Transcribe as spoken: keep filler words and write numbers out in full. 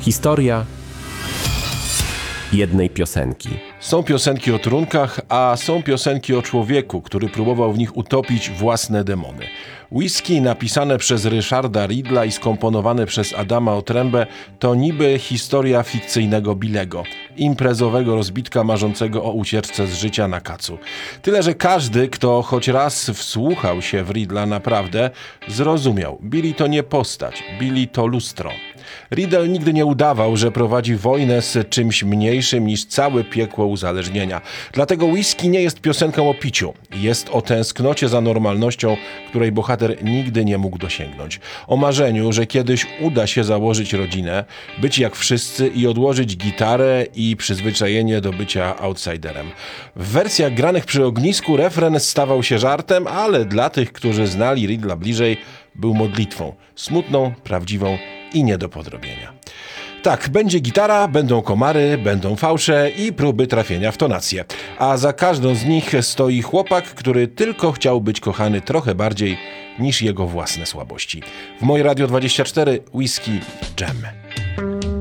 Historia jednej piosenki. Są piosenki o trunkach, a są piosenki o człowieku, który próbował w nich utopić własne demony. Whisky napisane przez Richarda Riddla i skomponowane przez Adama Otrębę to niby historia fikcyjnego Billego, imprezowego rozbitka marzącego o ucieczce z życia na kacu. Tyle, że każdy, kto choć raz wsłuchał się w Riddla naprawdę, zrozumiał. Billy to nie postać, Billy to lustro. Riddle nigdy nie udawał, że prowadzi wojnę z czymś mniejszym niż całe piekło uzależnienia. Dlatego Whisky nie jest piosenką o piciu. Jest o tęsknocie za normalnością, której bohater nigdy nie mógł dosięgnąć. O marzeniu, że kiedyś uda się założyć rodzinę, być jak wszyscy i odłożyć gitarę i przyzwyczajenie do bycia outsiderem. W wersjach granych przy ognisku refren stawał się żartem, ale dla tych, którzy znali Riddla bliżej, był modlitwą. Smutną, prawdziwą i nie do podrobienia. Tak, będzie gitara, będą komary, będą fałsze i próby trafienia w tonację. A za każdą z nich stoi chłopak, który tylko chciał być kochany trochę bardziej niż jego własne słabości. W Moje Radio dwadzieścia cztery Whisky Jam.